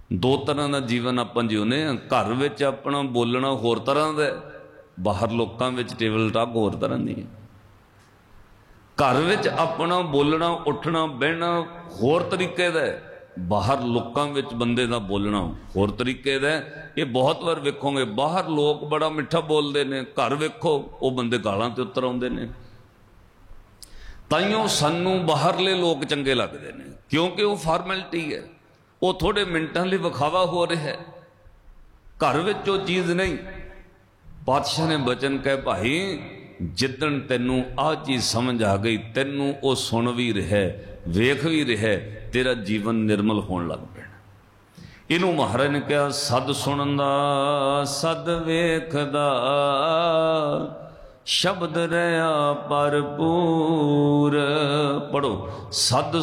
दो तरह का जीवन आपां जिउने घर विच अपना बोलना होर तरह का, बाहर लोकां विच टेबल टॉक होर तरह की है। घर विच अपना बोलना उठना बहना होर तरीके का, बाहर लोकां विच बंदे दा बोलना होर तरीके का। ये बहुत बार वेखोगे, बाहर लोग बड़ा मिठा बोलते हैं, घर वेखो वो बंदे गालां ते उतर आउंदे ने। ताइयों सानू बाहरले लोग चंगे लगते हैं, क्योंकि वो फॉर्मैलिटी है, वो थोड़े मिनटां लई विखावा हो रहा है, घर विच वो चीज़ नहीं। पातशाह ने बचन कहे, भाई जिदन तेनू आ चीज़ समझ आ गई, तेनू वो सुन भी रहा वेख भी रहा, तेरा जीवन निर्मल होने लग पैना। इनू महाराज ने कहा, सद सुनदा सद वेखदा शब्द रहा भरपूर। पढ़ो, सद